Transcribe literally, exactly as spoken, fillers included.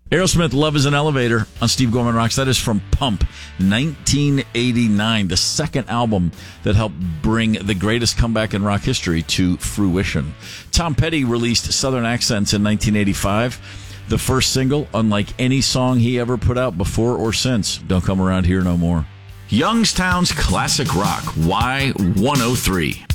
Aerosmith, Love is an Elevator on Steve Gorman Rocks. That is from Pump, nineteen eighty-nine, the second album that helped bring the greatest comeback in rock history to fruition. Tom Petty released Southern Accents in nineteen eighty-five, the first single, unlike any song he ever put out before or since. Don't Come Around Here No More. Youngstown's Classic Rock, Y one oh three.